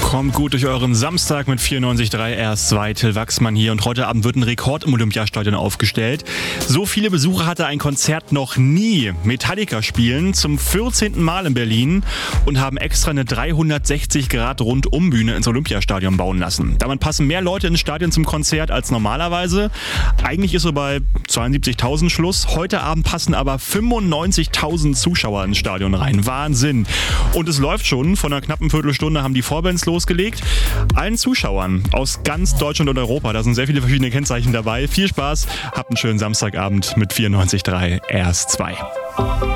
Kommt gut durch euren Samstag mit 94.3 RS2, Till Wachsmann hier, und heute Abend wird ein Rekord im Olympiastadion aufgestellt. So viele Besucher hatte ein Konzert noch nie. Metallica spielen zum 14. Mal in Berlin und haben extra eine 360-Grad-Rundumbühne ins Olympiastadion bauen lassen. Damit passen mehr Leute ins Stadion zum Konzert als normalerweise. Eigentlich ist so bei 72.000 Schluss. Heute Abend passen aber 95.000 Zuschauer ins Stadion rein. Wahnsinn. Und es läuft schon. Vor einer knappen Viertelstunde haben die Vorbands losgelegt. Allen Zuschauern aus ganz Deutschland und Europa, da sind sehr viele verschiedene Kennzeichen dabei. Viel Spaß, habt einen schönen Samstagabend mit 94.3 RS2.